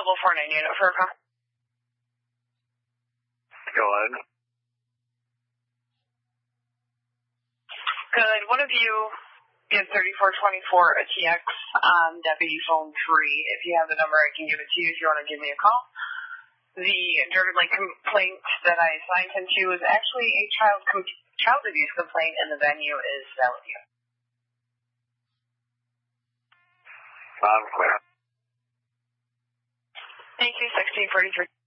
Available 490 unit for a call. Go ahead. Could one of you give 3424 a TX on deputy phone 3? If you have the number, I can give it to you if you want to give me a call. The dirty lake complaint that I assigned him to is actually a child abuse complaint, and the venue is Valley View. I'm clear. Thank you, 1643.